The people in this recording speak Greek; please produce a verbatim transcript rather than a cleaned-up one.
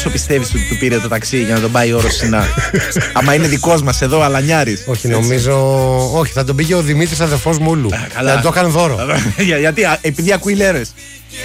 πόσο πιστεύεις ότι του πήρε το ταξί για να τον πάει ο Ρωσινά? Άμα είναι δικός μας εδώ, αλανιάρης. Όχι, νομίζω. Όχι, θα τον πήγε ο Δημήτρης, αδερφός μου Ούλου. Καλά. Θα το έκανε δώρο. Γιατί, επειδή ακούει λέρες.